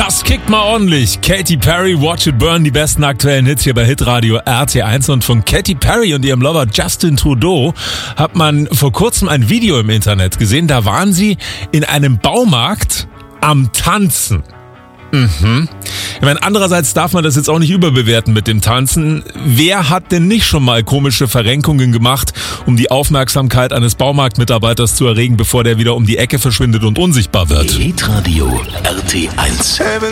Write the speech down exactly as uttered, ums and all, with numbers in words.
Das kickt mal ordentlich. Katy Perry, Watch It Burn, die besten aktuellen Hits hier bei Hitradio R T eins. Und von Katy Perry und ihrem Lover Justin Trudeau hat man vor kurzem ein Video im Internet gesehen. Da waren sie in einem Baumarkt am Tanzen. Mhm. Ich meine, andererseits darf man das jetzt auch nicht überbewerten mit dem Tanzen. Wer hat denn nicht schon mal komische Verrenkungen gemacht, um die Aufmerksamkeit eines Baumarktmitarbeiters zu erregen, bevor der wieder um die Ecke verschwindet und unsichtbar wird? Hitradio R T eins.